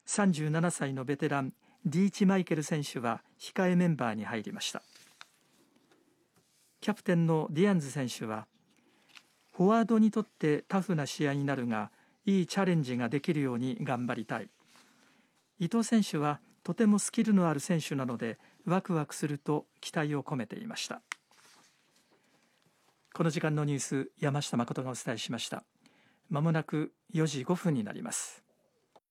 37歳のベテランリーチマイケル選手は控えメンバーに入りました。キャプテンのディアンズ選手は、フォワードにとってタフな試合になるが、いいチャレンジができるように頑張りたい。伊藤選手はとてもスキルのある選手なのでワクワクすると期待を込めていました。この時間のニュース、山下誠がお伝えしました。まもなく4時5分になります。